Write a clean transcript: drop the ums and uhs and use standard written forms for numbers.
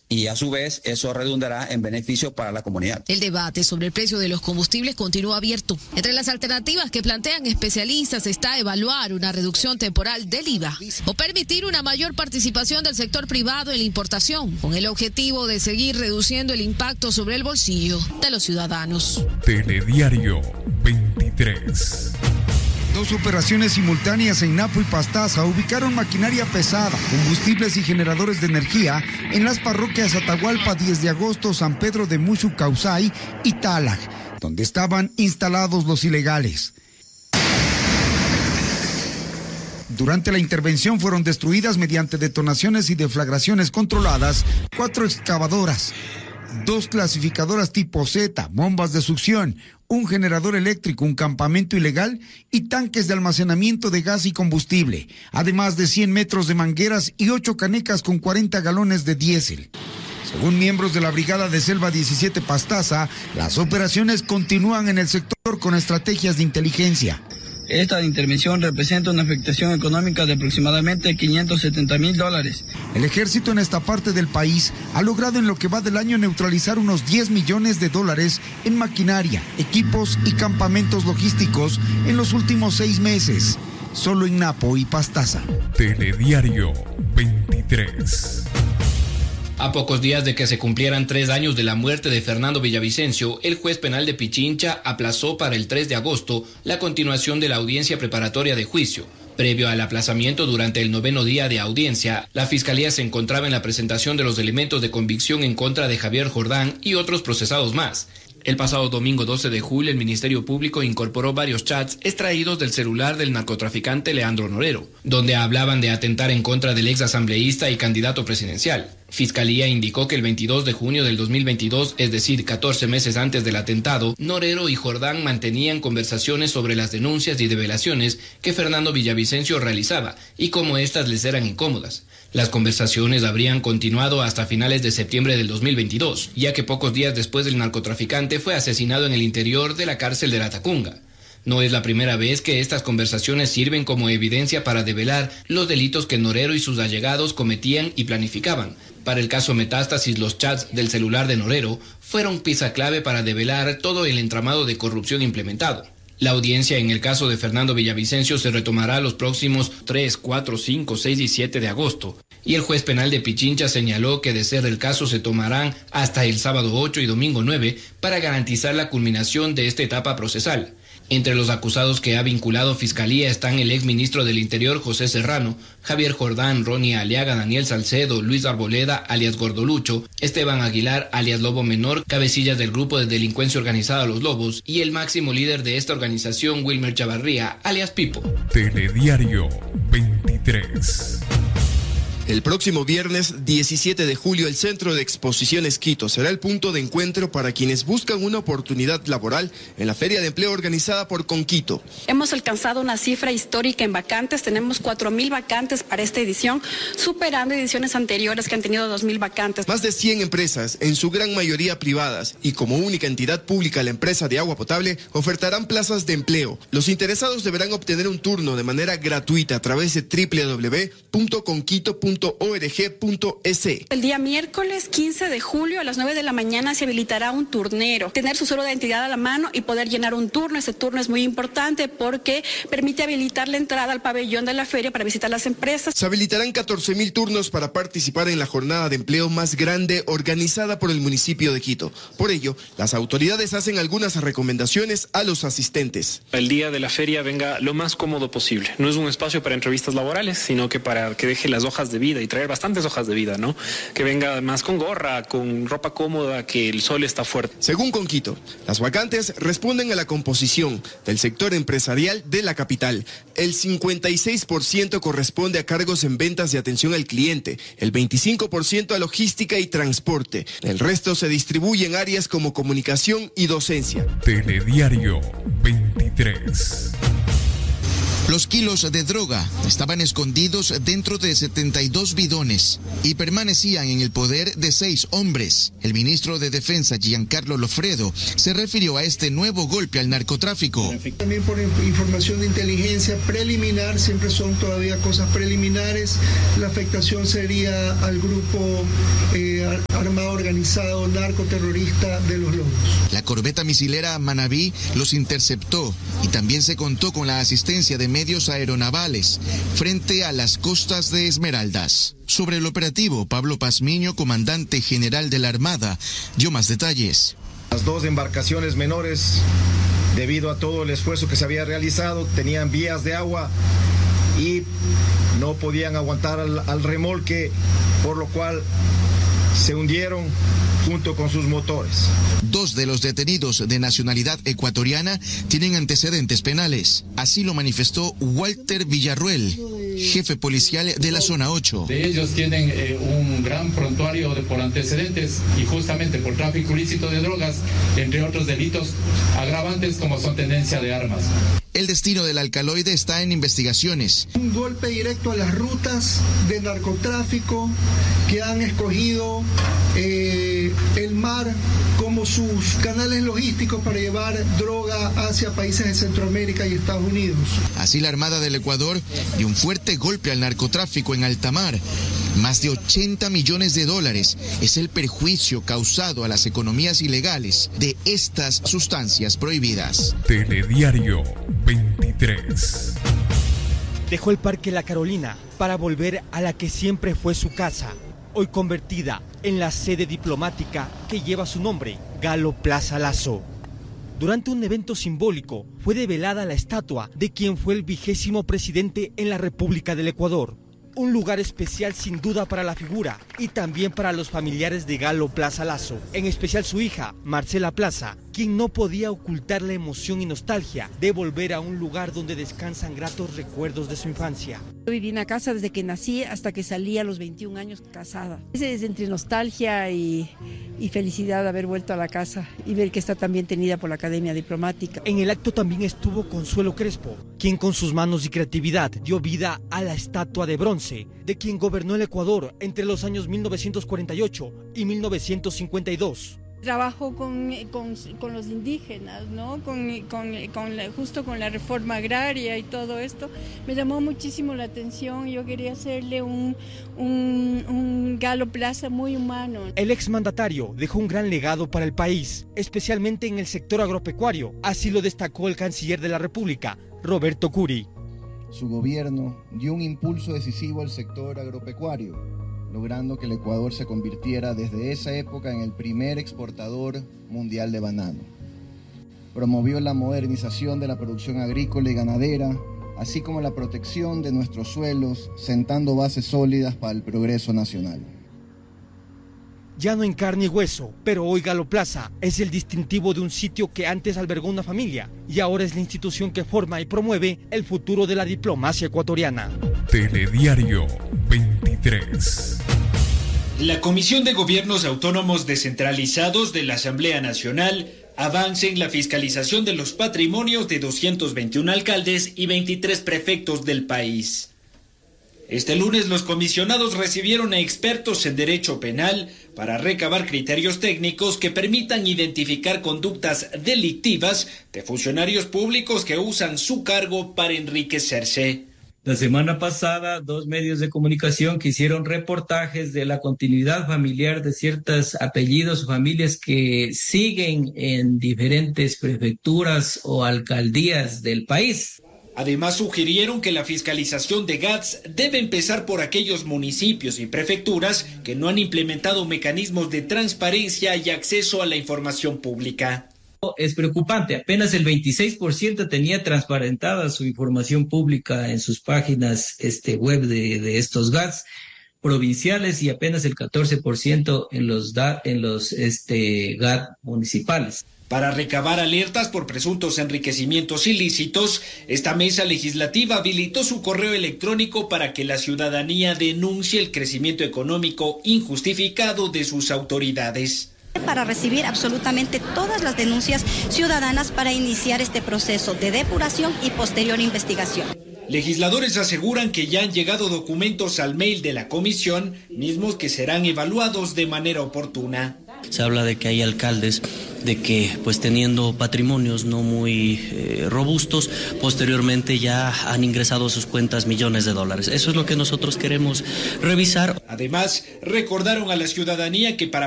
y a su vez eso redundará en beneficio para la comunidad. El debate sobre el precio de los combustibles continúa abierto. Entre las alternativas que plantean especialistas está evaluar una reducción temporal del IVA o permitir una mayor participación del sector privado en la importación, con el objetivo de seguir reduciendo el impacto sobre el bolsillo de los ciudadanos. Telediario 23. Dos operaciones simultáneas en Napo y Pastaza ubicaron maquinaria pesada, combustibles y generadores de energía en las parroquias Atahualpa 10 de agosto, San Pedro de Muxu Causay y Talag, donde estaban instalados los ilegales. Durante la intervención fueron destruidas mediante detonaciones y deflagraciones controladas 4 excavadoras, 2 clasificadoras tipo Z, bombas de succión, un generador eléctrico, un campamento ilegal y tanques de almacenamiento de gas y combustible, además de 100 metros de mangueras y 8 canecas con 40 galones de diésel. Según miembros de la Brigada de Selva 17 Pastaza, las operaciones continúan en el sector con estrategias de inteligencia. Esta intervención representa una afectación económica de aproximadamente $570,000. El ejército en esta parte del país ha logrado en lo que va del año neutralizar unos $10 millones en maquinaria, equipos y campamentos logísticos en los últimos 6 meses, solo en Napo y Pastaza. Telediario 23. A pocos días de que se cumplieran 3 años de la muerte de Fernando Villavicencio, el juez penal de Pichincha aplazó para el 3 de agosto la continuación de la audiencia preparatoria de juicio. Previo al aplazamiento durante el 9º día de audiencia, la Fiscalía se encontraba en la presentación de los elementos de convicción en contra de Javier Jordán y otros procesados más. El pasado domingo 12 de julio, el Ministerio Público incorporó varios chats extraídos del celular del narcotraficante Leandro Norero, donde hablaban de atentar en contra del ex asambleísta y candidato presidencial. Fiscalía indicó que el 22 de junio del 2022, es decir, 14 meses antes del atentado, Norero y Jordán mantenían conversaciones sobre las denuncias y develaciones que Fernando Villavicencio realizaba y cómo éstas les eran incómodas. Las conversaciones habrían continuado hasta finales de septiembre del 2022, ya que pocos días después el narcotraficante fue asesinado en el interior de la cárcel de La Tacunga. No es la primera vez que estas conversaciones sirven como evidencia para develar los delitos que Norero y sus allegados cometían y planificaban. Para el caso Metástasis, los chats del celular de Norero fueron pieza clave para develar todo el entramado de corrupción implementado. La audiencia en el caso de Fernando Villavicencio se retomará los próximos 3, 4, 5, 6 y 7 de agosto. Y el juez penal de Pichincha señaló que de ser el caso se tomarán hasta el sábado 8 y domingo 9 para garantizar la culminación de esta etapa procesal. Entre los acusados que ha vinculado Fiscalía están el exministro del Interior José Serrano, Javier Jordán, Ronnie Aliaga, Daniel Salcedo, Luis Arboleda, alias Gordolucho, Esteban Aguilar, alias Lobo Menor, cabecillas del grupo de delincuencia organizada Los Lobos, y el máximo líder de esta organización, Wilmer Chavarría, alias Pipo. Telediario 23. El próximo viernes 17 de julio, el Centro de Exposiciones Quito será el punto de encuentro para quienes buscan una oportunidad laboral en la Feria de Empleo organizada por Conquito. Hemos alcanzado una cifra histórica en vacantes, tenemos 4,000 vacantes para esta edición, superando ediciones anteriores que han tenido 2,000 vacantes. Más de 100 empresas, en su gran mayoría privadas, y como única entidad pública la empresa de agua potable, ofertarán plazas de empleo. Los interesados deberán obtener un turno de manera gratuita a través de www.conquito.org.es. El día miércoles 15 de julio a las 9 de la mañana se habilitará un turnero. Tener su cédula de identidad a la mano y poder llenar un turno. Ese turno es muy importante porque permite habilitar la entrada al pabellón de la feria para visitar las empresas. Se habilitarán 14,000 turnos para participar en la jornada de empleo más grande organizada por el municipio de Quito. Por ello, las autoridades hacen algunas recomendaciones a los asistentes. El día de la feria venga lo más cómodo posible. No es un espacio para entrevistas laborales, sino que para que deje las hojas de vida y traer bastantes hojas de vida, ¿no? Que venga además con gorra, con ropa cómoda, que el sol está fuerte. Según Conquito, las vacantes responden a la composición del sector empresarial de la capital. El 56% corresponde a cargos en ventas y atención al cliente, el 25% a logística y transporte. El resto se distribuye en áreas como comunicación y docencia. Telediario 23. Los kilos de droga estaban escondidos dentro de 72 bidones y permanecían en el poder de 6 hombres. El ministro de Defensa, Giancarlo Lofredo, se refirió a este nuevo golpe al narcotráfico. También por información de inteligencia preliminar, siempre son todavía cosas preliminares, la afectación sería al grupo armado organizado narcoterrorista de Los Lobos. La corbeta misilera Manabí los interceptó y también se contó con la asistencia de medios aeronavales frente a las costas de Esmeraldas. Sobre el operativo, Pablo Pazmiño, comandante general de la Armada, dio más detalles. Las dos embarcaciones menores, debido a todo el esfuerzo que se había realizado, tenían vías de agua y no podían aguantar al remolque, por lo cual se hundieron junto con sus motores. 2 de los detenidos de nacionalidad ecuatoriana tienen antecedentes penales. Así lo manifestó Walter Villarruel, jefe policial de la zona 8. De ellos tienen un gran prontuario por antecedentes y justamente por tráfico ilícito de drogas, entre otros delitos agravantes como son tenencia de armas. El destino del alcaloide está en investigaciones. Un golpe directo a las rutas de narcotráfico que han escogido el mar como sus canales logísticos para llevar droga hacia países de Centroamérica y Estados Unidos. Así la Armada del Ecuador dio un fuerte golpe al narcotráfico en alta mar. Más de 80 millones de dólares es el perjuicio causado a las economías ilegales de estas sustancias prohibidas. Telediario 23. Dejó el Parque La Carolina para volver a la que siempre fue su casa, hoy convertida en la sede diplomática que lleva su nombre, Galo Plaza Lasso. Durante un evento simbólico fue develada la estatua de quien fue el 20º presidente en la República del Ecuador. Un lugar especial sin duda para la figura y también para los familiares de Galo Plaza Lasso, en especial su hija, Marcela Plaza, quien no podía ocultar la emoción y nostalgia de volver a un lugar donde descansan gratos recuerdos de su infancia. Yo viví en la casa desde que nací hasta que salí a los 21 años casada. Es entre nostalgia y felicidad de haber vuelto a la casa y ver que está también tenida por la Academia Diplomática. En el acto también estuvo Consuelo Crespo, quien con sus manos y creatividad dio vida a la estatua de bronce de quien gobernó el Ecuador entre los años 1948 y 1952. Trabajo con los indígenas, ¿no? Justo con la reforma agraria y todo esto. Me llamó muchísimo la atención. Yo quería hacerle un Galo Plaza muy humano. El exmandatario dejó un gran legado para el país, especialmente en el sector agropecuario. Así lo destacó el canciller de la República, Roberto Curi. Su gobierno dio un impulso decisivo al sector agropecuario, logrando que el Ecuador se convirtiera desde esa época en el primer exportador mundial de banano. Promovió la modernización de la producción agrícola y ganadera, así como la protección de nuestros suelos, sentando bases sólidas para el progreso nacional. Ya no en carne y hueso, pero hoy Galo Plaza es el distintivo de un sitio que antes albergó una familia y ahora es la institución que forma y promueve el futuro de la diplomacia ecuatoriana. Telediario 23. La Comisión de Gobiernos Autónomos Descentralizados de la Asamblea Nacional avanza en la fiscalización de los patrimonios de 221 alcaldes y 23 prefectos del país. Este lunes los comisionados recibieron a expertos en derecho penal para recabar criterios técnicos que permitan identificar conductas delictivas de funcionarios públicos que usan su cargo para enriquecerse. La semana pasada, 2 medios de comunicación que hicieron reportajes de la continuidad familiar de ciertos apellidos o familias que siguen en diferentes prefecturas o alcaldías del país. Además, sugirieron que la fiscalización de GATS debe empezar por aquellos municipios y prefecturas que no han implementado mecanismos de transparencia y acceso a la información pública. Es preocupante, apenas el 26% tenía transparentada su información pública en sus páginas web de estos GATS provinciales y apenas el 14% en los GAT municipales. Para recabar alertas por presuntos enriquecimientos ilícitos, esta mesa legislativa habilitó su correo electrónico para que la ciudadanía denuncie el crecimiento económico injustificado de sus autoridades. Para recibir absolutamente todas las denuncias ciudadanas para iniciar este proceso de depuración y posterior investigación. Legisladores aseguran que ya han llegado documentos al mail de la comisión, mismos que serán evaluados de manera oportuna. Se habla de que hay alcaldes de que pues teniendo patrimonios no muy robustos, posteriormente ya han ingresado a sus cuentas millones de dólares. Eso es lo que nosotros queremos revisar. Además, recordaron a la ciudadanía que para